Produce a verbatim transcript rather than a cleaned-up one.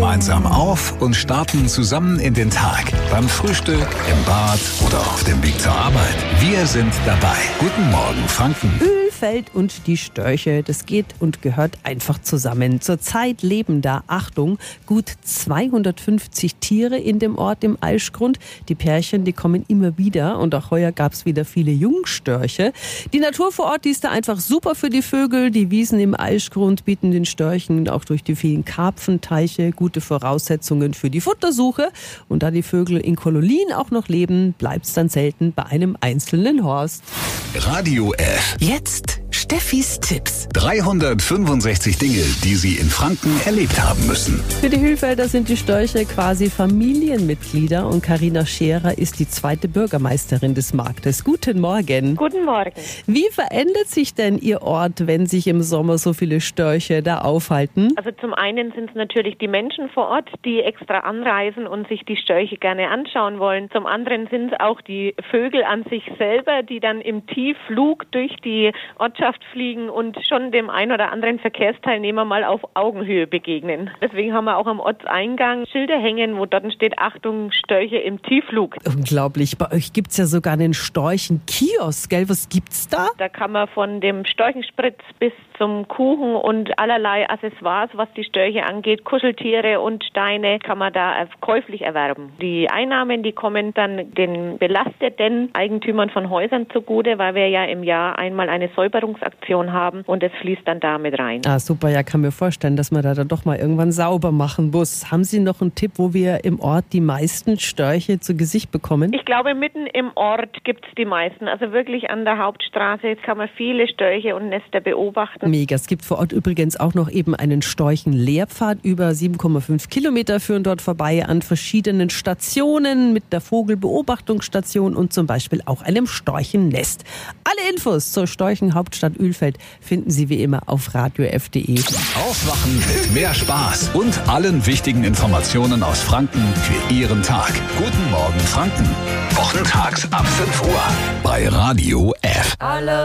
gemeinsam auf und starten zusammen in den Tag. Beim Frühstück, im Bad oder auf dem Weg zur Arbeit. Wir sind dabei. Guten Morgen, Franken. Ölfeld und die Störche, das geht und gehört einfach zusammen. Zurzeit leben da, Achtung, gut zweihundertfünfzig Tiere in dem Ort im Aischgrund. Die Pärchen, die kommen immer wieder und auch heuer gab es wieder viele Jungstörche. Die Natur vor Ort, die ist da einfach super für die Vögel. Die Wiesen im Aischgrund bieten den Störchen auch durch die vielen Karpfenteiche gute Voraussetzungen für die Futtersuche. Und da die Vögel in Kolonien auch noch leben, bleibt es dann selten bei einem einzelnen Horst. Radio F. Jetzt Steffis Tipps. dreihundertfünfundsechzig Dinge, die Sie in Franken erlebt haben müssen. Für die Hühlfelder sind die Störche quasi Familienmitglieder und Carina Scherer ist die zweite Bürgermeisterin des Marktes. Guten Morgen. Guten Morgen. Wie verändert sich denn Ihr Ort, wenn sich im Sommer so viele Störche da aufhalten? Also zum einen sind es natürlich die Menschen vor Ort, die extra anreisen und sich die Störche gerne anschauen wollen. Zum anderen sind es auch die Vögel an sich selber, die dann im Tiefflug durch die Ortschaft fliegen und schon dem ein oder anderen Verkehrsteilnehmer mal auf Augenhöhe begegnen. Deswegen haben wir auch am Ortseingang Schilder hängen, wo dort steht: Achtung, Störche im Tiefflug. Unglaublich. Bei euch gibt es ja sogar einen Storchenkiosk, gell? Was gibt's da? Da kann man von dem Storchenspritz bis zum Kuchen und allerlei Accessoires, was die Störche angeht, Kuscheltiere und Steine, kann man da käuflich erwerben. Die Einnahmen, die kommen dann den belasteten Eigentümern von Häusern zugute, weil wir ja im Jahr einmal eine Säuberungsaktion haben und es fließt dann da mit rein. Ah, super. Ja, kann mir vorstellen, dass man da dann doch mal irgendwann sauber machen muss. Haben Sie noch einen Tipp, wo wir im Ort die meisten Störche zu Gesicht bekommen? Ich glaube, mitten im Ort gibt es die meisten. Also wirklich an der Hauptstraße kann man viele Störche und Nester beobachten. Mega. Es gibt vor Ort übrigens auch noch eben einen Storchenlehrpfad. Über sieben Komma fünf Kilometer führen dort vorbei an verschiedenen Stationen mit der Vogelbeobachtungsstation und zum Beispiel auch einem Storchennest. Alle Infos zur Storchenhauptstadt Ölfeld finden Sie wie immer auf radio f punkt de. Aufwachen mit mehr Spaß und allen wichtigen Informationen aus Franken für Ihren Tag. Guten Morgen, Franken. Wochentags ab fünf Uhr bei Radio F.